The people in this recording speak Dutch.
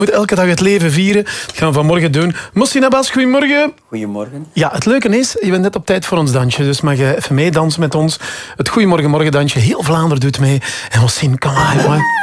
moet elke dag het leven vieren. Dat gaan we vanmorgen doen. Mossin Abbas, goedemorgen. Goedemorgen. Ja, het leuke is, je bent net op tijd voor ons dansje. Dus mag je even meedansen met ons. Het Goedemorgen Morgen dansje. Heel Vlaanderen doet mee. En Mossin, kom maar, jongen.